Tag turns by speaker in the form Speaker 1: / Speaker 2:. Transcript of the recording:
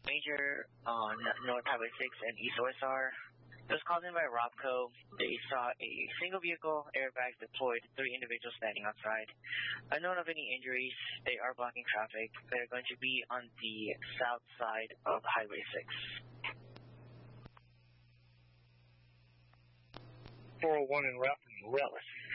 Speaker 1: major on North Highway 6 and East OSR. It was called in by Robco. They saw a single vehicle, airbags deployed, 3 individuals standing outside. Unknown of any injuries, they are blocking traffic. They're going to be on the south side of Highway 6.
Speaker 2: 401 en route from Relish.